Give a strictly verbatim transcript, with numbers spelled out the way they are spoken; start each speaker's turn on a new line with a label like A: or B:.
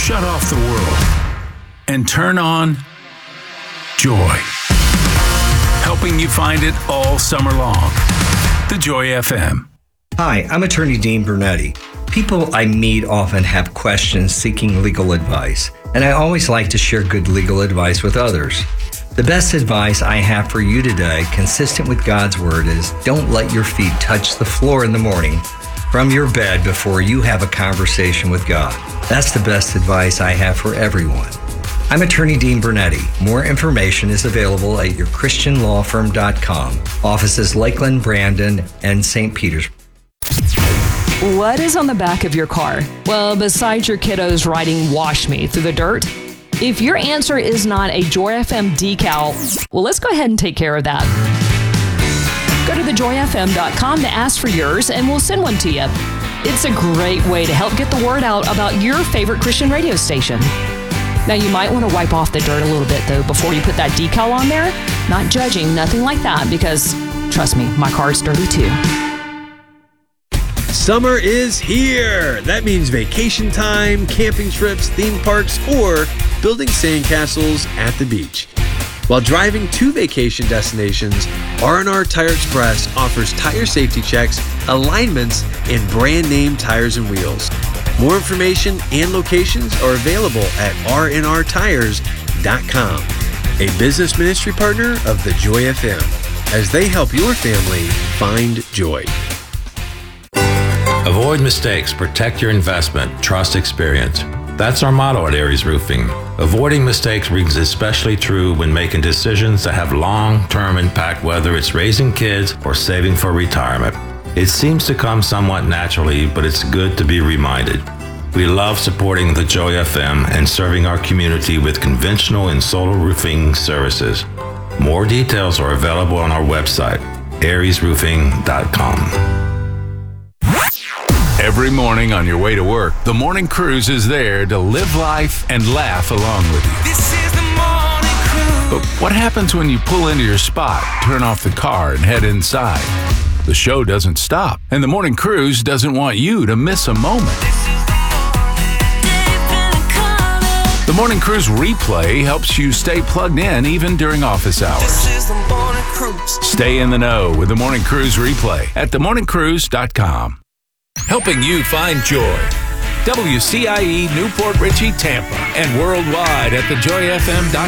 A: shut off the world and turn on joy. Helping you find it all summer long. The Joy F M.
B: Hi, I'm attorney Dean Bernetti. People I meet often have questions seeking legal advice, and I always like to share good legal advice with others. The best advice I have for you today, consistent with God's Word, is don't let your feet touch the floor in the morning from your bed before you have a conversation with God. That's the best advice I have for everyone. I'm attorney Dean Bernetti. More information is available at your christian law firm dot com. Offices Lakeland, Brandon, and Saint Petersburg.
C: What is on the back of your car? Well, besides your kiddos writing "Wash Me" through the dirt, if your answer is not a Joy F M decal, well, let's go ahead and take care of that. Go to the joy f m dot com to ask for yours, and we'll send one to you. It's a great way to help get the word out about your favorite Christian radio station. Now, you might want to wipe off the dirt a little bit, though, before you put that decal on there. Not judging, nothing like that, because, trust me, my car's dirty, too.
D: Summer is here! That means vacation time, camping trips, theme parks, or building sandcastles at the beach. While driving to vacation destinations, R and R Tire Express offers tire safety checks, alignments, and brand name tires and wheels. More information and locations are available at r n r tires dot com, a business ministry partner of the Joy F M, as they help your family find joy.
E: Avoid mistakes, protect your investment, trust experience. That's our motto at Aries Roofing. Avoiding mistakes rings especially true when making decisions that have long-term impact, whether it's raising kids or saving for retirement. It seems to come somewhat naturally, but it's good to be reminded. We love supporting the Joy F M and serving our community with conventional and solar roofing services. More details are available on our website, aries roofing dot com.
A: Every morning on your way to work, the Morning Cruise is there to live life and laugh along with you.
F: This is the Morning Cruise.
A: But what happens when you pull into your spot, turn off the car, and head inside? The show doesn't stop, and the Morning Cruise doesn't want you to miss a moment. The Morning Cruise replay helps you stay plugged in even during office hours.
F: This is the Morning Cruise.
A: Stay in the know with the Morning Cruise replay at the morning cruise dot com. Helping you find joy. W C I E Newport Richey, Tampa, and worldwide at the joy f m dot com.